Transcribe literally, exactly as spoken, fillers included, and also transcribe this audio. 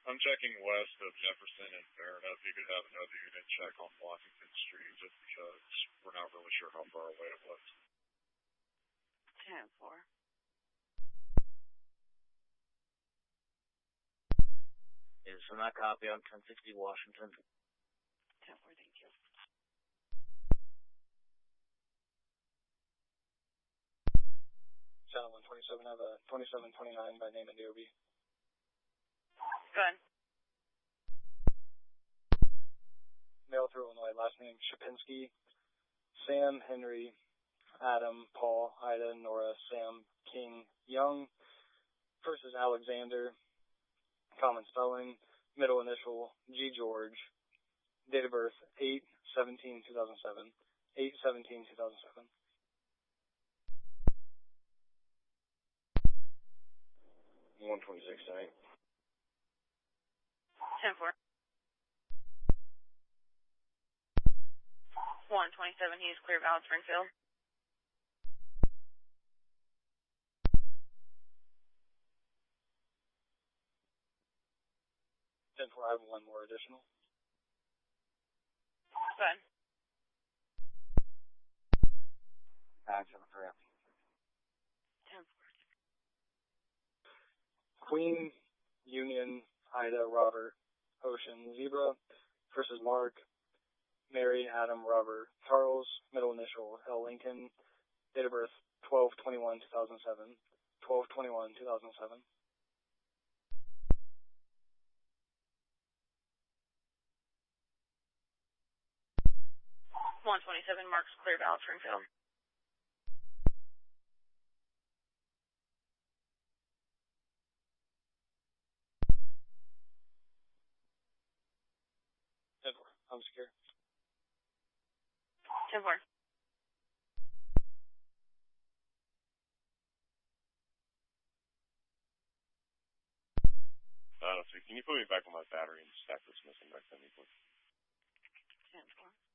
I'm checking west of Jefferson and Farron. If you could have another unit check on Washington Street, just because we're not really sure how far away it was. ten four. Is from that copy on ten sixty Washington. ten four, thank you. Channel one twenty-seven, I have a twenty-seven twenty-nine by name and D O B. Go ahead. Mail through Illinois, last name Shapinsky, Sam, Henry, Adam, Paul, Ida, Nora, Sam, King, Young. First is Alexander, common spelling, middle initial, G. George, date of birth, eight seventeen two thousand seven, eight seventeen two thousand seven. one twenty-six tonight. ten four. one twenty-seven, he's clear valid Springfield. ten four, I have one more additional. Go ahead. Action three. ten four. Queen, Union, Ida, Robert, Ocean, Zebra. First is Mark, Mary, Adam, Robert, Charles, middle initial, L. Lincoln, date of birth, twelve twenty-one two thousand seven, twelve twenty-one two thousand seven. one twenty-seven, Mark's clear valid Springfield. ten four, I'm secure. ten four. Uh, so can you put me back on my battery and stack this missing back to me, please? ten four.